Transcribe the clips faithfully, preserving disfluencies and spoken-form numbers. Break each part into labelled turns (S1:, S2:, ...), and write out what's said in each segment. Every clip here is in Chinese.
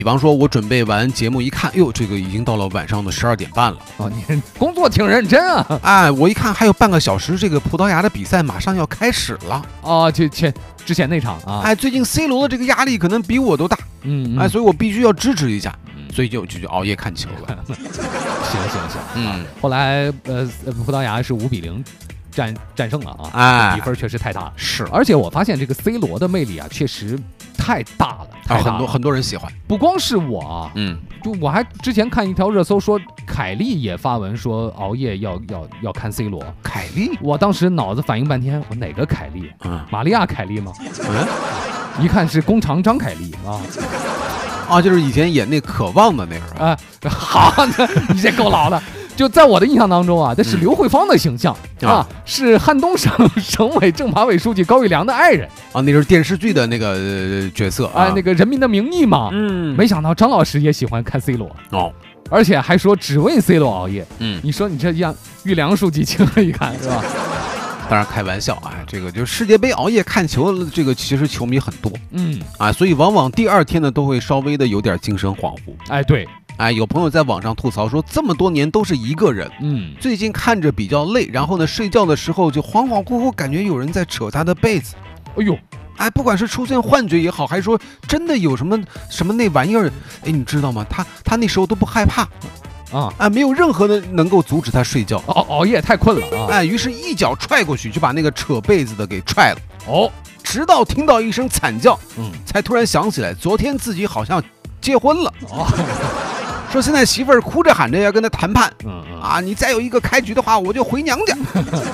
S1: 比方说，我准备完节目一看，哟，这个已经到了晚上的十二点半了。
S2: 哦，你工作挺认真啊！
S1: 哎，我一看还有半个小时，这个葡萄牙的比赛马上要开始了。
S2: 哦，就前之前那场啊。
S1: 哎，最近 C 罗的这个压力可能比我都大。
S2: 嗯，嗯
S1: 哎，所以我必须要支持一下，所以就就就熬夜看球了。
S2: 行行行，
S1: 嗯，
S2: 后来呃，葡萄牙是五比零。战战胜了啊！
S1: 哎，
S2: 比分确实太大了。
S1: 是，
S2: 而且我发现这个 C 罗的魅力啊，确实太大了，太大了。
S1: 很多很多人喜欢，
S2: 不光是我啊，
S1: 嗯，
S2: 就我还之前看一条热搜说，凯莉也发文说熬夜要要要看 C 罗。
S1: 凯莉，
S2: 我当时脑子反应半天，我哪个凯莉？
S1: 嗯，
S2: 玛利亚凯莉吗？
S1: 嗯，
S2: 一看是工厂张凯丽啊。
S1: 啊，就是以前演那《渴望》的那个
S2: 啊，好，你这够老了。就在我的印象当中啊，这是刘慧芳的形象、嗯、啊，是汉东省省委政法委书记高育良的爱人
S1: 啊，那是电视剧的那个、呃、角色
S2: 啊，那个《人民的名义》嘛。
S1: 嗯，
S2: 没想到张老师也喜欢看 C 罗
S1: 哦，
S2: 而且还说只为 C 罗熬夜。
S1: 嗯，
S2: 你说你这样育良书记情何以堪，是吧？
S1: 当然开玩笑啊，这个就世界杯熬夜看球，这个其实球迷很多，
S2: 嗯
S1: 啊，所以往往第二天呢都会稍微的有点精神恍惚。
S2: 哎，对。
S1: 哎，有朋友在网上吐槽说，这么多年都是一个人，
S2: 嗯，
S1: 最近看着比较累，然后呢，睡觉的时候就恍恍惚惚感觉有人在扯他的被子。
S2: 哎呦，
S1: 哎，不管是出现幻觉也好，还是说真的有什么什么那玩意儿，哎，你知道吗？他他那时候都不害怕
S2: 啊，
S1: 哎，没有任何的能够阻止他睡觉。
S2: 熬熬夜太困了啊！
S1: 哎，于是一脚踹过去，就把那个扯被子的给踹了。
S2: 哦，
S1: 直到听到一声惨叫，
S2: 嗯，
S1: 才突然想起来，昨天自己好像结婚了。
S2: 哦。
S1: 说现在媳妇儿哭着喊着要跟他谈判，
S2: 嗯嗯
S1: 啊，你再有一个开局的话，我就回娘家。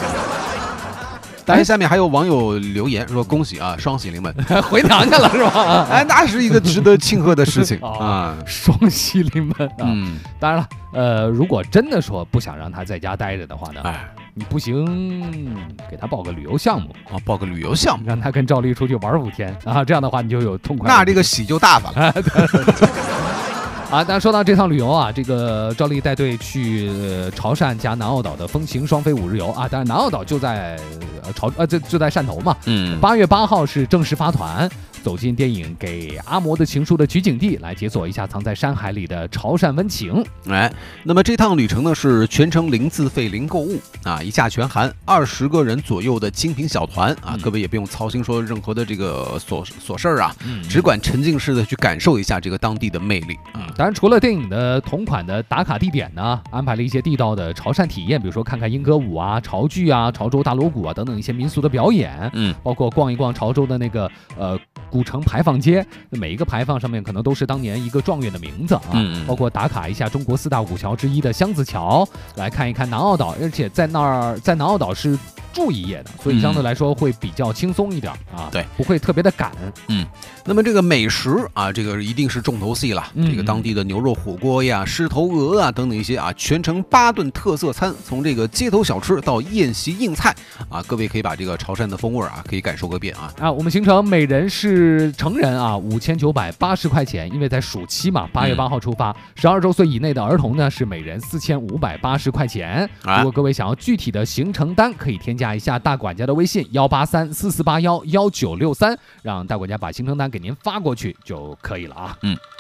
S1: 但是下面还有网友留言说：“恭喜啊，双喜临门，
S2: 回娘家了是吧？”
S1: 哎，那是一个值得庆贺的事情啊，
S2: 双喜临门啊。
S1: 嗯，
S2: 当然了，呃，如果真的说不想让他在家待着的话呢，
S1: 哎，
S2: 你不行，给他报个旅游项目
S1: 啊，报个旅游项目，
S2: 让他跟赵丽出去玩五天啊，这样的话你就有痛快。
S1: 那这个喜就大发了。
S2: 啊，但说到这趟旅游啊，这个赵丽带队去潮汕加南澳岛的风行双飞五日游啊，当然南澳岛就在呃潮呃就就在汕头嘛。
S1: 嗯，
S2: 八月八号是正式发团，走进电影《给阿嬷的情书》的取景地，来解锁一下藏在山海里的潮汕温情。
S1: 哎，那么这趟旅程呢是全程零自费零购物啊，一价全含，二十个人左右的精品小团啊，
S2: 嗯、
S1: 各位也不用操心说任何的这个琐琐事儿啊，
S2: 嗯、
S1: 只管沉浸式的去感受一下这个当地的魅力啊。
S2: 当然，除了电影的同款的打卡地点呢，安排了一些地道的潮汕体验，比如说看看莺歌舞啊、潮剧啊、潮州大锣鼓啊等等一些民俗的表演，
S1: 嗯，
S2: 包括逛一逛潮州的那个呃古城牌坊街，每一个牌坊上面可能都是当年一个状元的名字啊，
S1: 嗯，
S2: 包括打卡一下中国四大古桥之一的香子桥，来看一看南澳岛，而且在那儿在南澳岛是住一夜的，所以相对来说会比较轻松一点啊，
S1: 对，
S2: 不会特别的赶。
S1: 嗯，那么这个美食啊，这个一定是重头戏了。
S2: 嗯、
S1: 这个当地的牛肉火锅呀、狮头鹅啊等等一些啊，全程八顿特色餐，从这个街头小吃到宴席硬菜啊，各位可以把这个潮汕的风味啊，可以感受个遍啊。
S2: 啊，我们行程每人是成人啊五千九百八十块钱，因为在暑期嘛，八月八号出发，十二周岁以内的儿童呢是每人四千五百八十块钱。如果各位想要具体的行程单，可以添加一下大管家的微信幺八三四四八幺幺九六三，让大管家把行程单给您发过去就可以了啊。
S1: 嗯。